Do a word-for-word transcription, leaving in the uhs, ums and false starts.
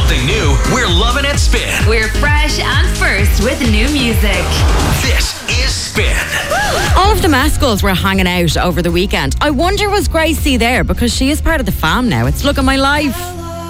something new, we're loving it Spin. We're fresh and first with new music. This is Spin. All of the Mascals were hanging out over the weekend. I wonder, was Gracie there? Because she is part of the fam now. It's Look at My Life.